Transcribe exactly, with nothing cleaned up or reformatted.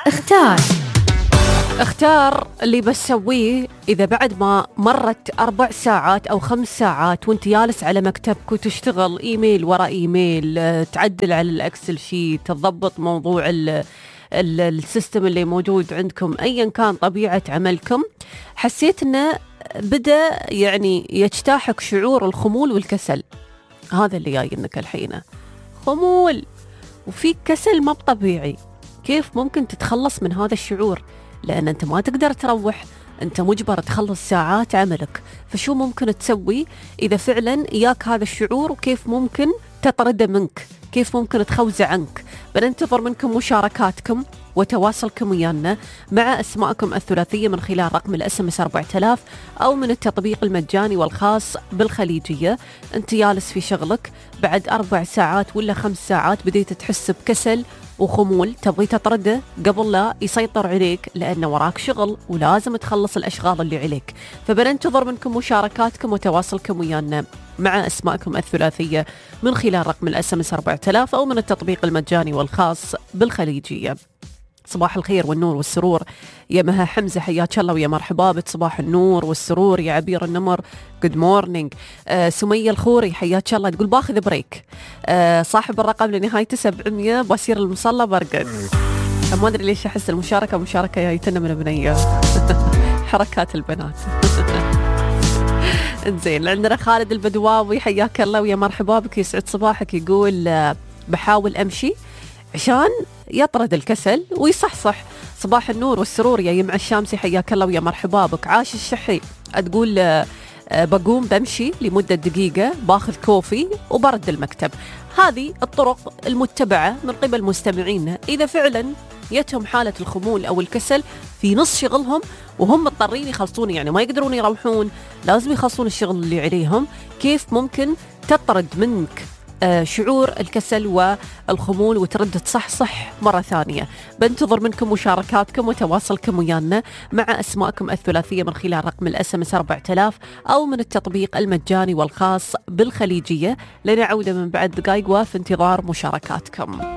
اختار اختار اللي بسويه إذا بعد ما مرت أربع ساعات أو خمس ساعات وانت جالس على مكتبك وتشتغل إيميل ورا إيميل، تعدل على الأكسل شيت، تضبط موضوع ال ال السيستم اللي موجود عندكم أيا كان طبيعة عملكم، حسيت أنه بدأ يعني يجتاحك شعور الخمول والكسل. هذا اللي جاي لك الحين، خمول وفي كسل ما طبيعي. كيف ممكن تتخلص من هذا الشعور؟ لأن أنت ما تقدر تروح، أنت مجبر تخلص ساعات عملك. فشو ممكن تسوي إذا فعلا إياك هذا الشعور، وكيف ممكن تطرده منك؟ كيف ممكن تخوزه عنك؟ بننتظر منكم مشاركاتكم وتواصلكم ويانا مع أسماءكم الثلاثية من خلال رقم الاس ام اس أربعة آلاف أو من التطبيق المجاني والخاص بالخليجية. أنت جالس في شغلك بعد أربع ساعات ولا خمس ساعات بديت تحس بكسل وخمول، تبغي تطرده قبل لا يسيطر عليك، لأن وراك شغل ولازم تخلص الأشغال اللي عليك. فبننتظر منكم مشاركاتكم وتواصلكم ويانا مع أسماءكم الثلاثية من خلال رقم الاس ام اس أربعة آلاف أو من التطبيق المجاني والخاص بالخليجية. صباح الخير والنور والسرور يا مها حمزة، حياك الله ويا مرحبا بك. صباح النور والسرور يا عبير النمر، جود مورنينج. آه سمية الخوري حياك الله، تقول باخذ بريك. آه صاحب الرقم لنهايته سبعمية، بصير المصلى برقد. ما أدري ليش أحس المشاركة مشاركة جايتنا من بنية. حركات البنات. انزين، عندنا خالد البدواوي حياك الله ويا مرحبا بك، يسعد صباحك. يقول آه بحاول أمشي عشان يطرد الكسل ويصحصح. صباح النور والسرور يا يمع الشامسي، حياك الله ويا مرحبا بك. عاش الشحي تقول آه بقوم بمشي لمدة دقيقة، باخذ كوفي وبرد المكتب. هذه الطرق المتبعة من قبل مستمعينا إذا فعلا يتهم حالة الخمول أو الكسل في نص شغلهم وهم مضطرين يخلصون، يعني ما يقدرون يروحون، لازم يخلصون الشغل اللي عليهم. كيف ممكن تطرد منك آه شعور الكسل والخمول وترد تصحصح مرة ثانية؟ بنتظر منكم مشاركاتكم وتواصلكم ويانا مع أسماءكم الثلاثية من خلال رقم الاس ام اس أربعة آلاف أو من التطبيق المجاني والخاص بالخليجية. لنعود من بعد دقائق وفي انتظار مشاركاتكم.